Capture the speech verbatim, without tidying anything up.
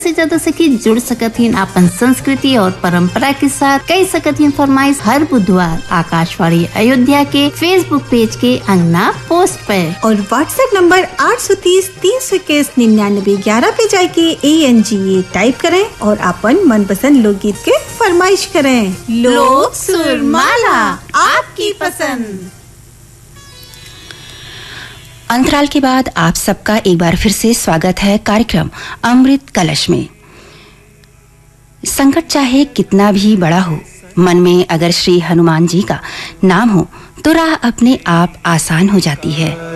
से ज्यादा सखी जुड़ सकत हिन अपन संस्कृति और परंपरा के साथ। कई सकत हिन फरमाइश हर बुधवार आकाशवाणी अयोध्या के फेसबुक पेज के अंगना पोस्ट पे और व्हाट्सएप नंबर आठ सौ तीस तीन सौ इक्कीस निन्यानवे ग्यारह पे जाके A N G A type करें और अपन मनपसंद लोकगीत के फरमाइश करें। लोक सुरमाला, आपकी पसंद। अंतराल के बाद आप सबका एक बार फिर से स्वागत है कार्यक्रम अमृत कलश में। संकट चाहे कितना भी बड़ा हो, मन में अगर श्री हनुमान जी का नाम हो तो राह अपने आप आसान हो जाती है।